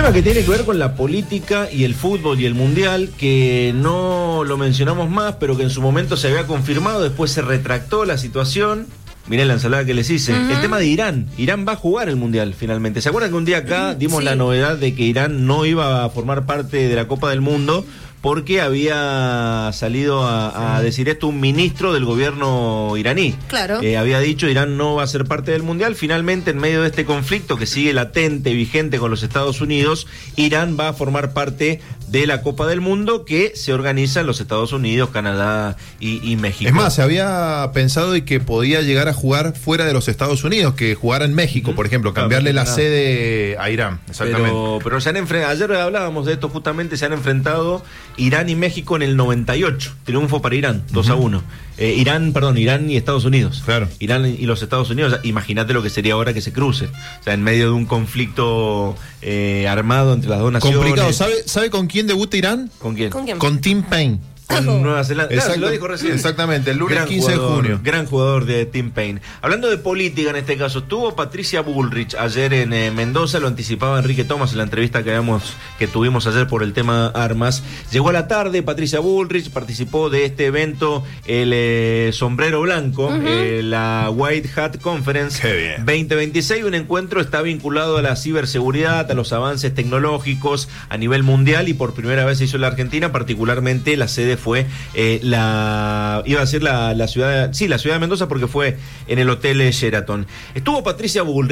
tema que tiene que ver con la política y el fútbol y el mundial, que no lo mencionamos más, pero que en su momento se había confirmado, después se retractó la situación. Mirá la ensalada que les hice. El tema de Irán. Irán va a jugar el mundial finalmente. ¿Se acuerdan que un día acá dimos la novedad de que Irán no iba a formar parte de la Copa del Mundo? Porque había salido a decir esto un ministro del gobierno iraní. Claro. Había dicho Irán no va a ser parte del Mundial. Finalmente, en medio de este conflicto que sigue latente, vigente con los Estados Unidos, Irán va a formar parte de la Copa del Mundo que se organiza en los Estados Unidos, Canadá y México. Es más, se había pensado de que podía llegar a jugar fuera de los Estados Unidos, que jugara en México, por ejemplo, cambiarle la sede a Irán. Exactamente. Pero se han enfrentado, ayer hablábamos de esto justamente, se han enfrentado Irán y México en el 98. Triunfo para Irán, 2-1. Irán y Estados Unidos. Claro. Irán y los Estados Unidos. Imagínate lo que sería ahora que se crucen. O sea, en medio de un conflicto armado entre las dos naciones. Complicado. ¿Sabe con quién debuta Irán? ¿Con quién? Con Tim Payne. Con Nueva Zelanda. Claro, se lo dijo recién. Exactamente, el lunes 15 de junio. Gran jugador de Tim Payne. Hablando de política en este caso, estuvo Patricia Bullrich ayer en Mendoza, lo anticipaba Enrique Thomas en la entrevista que tuvimos ayer por el tema armas. Llegó a la tarde Patricia Bullrich, participó de este evento, el sombrero blanco, la White Hat Conference 2026, un encuentro está vinculado a la ciberseguridad, a los avances tecnológicos a nivel mundial y por primera vez se hizo en la Argentina, particularmente la sede fue la ciudad de Mendoza porque fue en el Hotel Sheraton. Estuvo Patricia Bullrich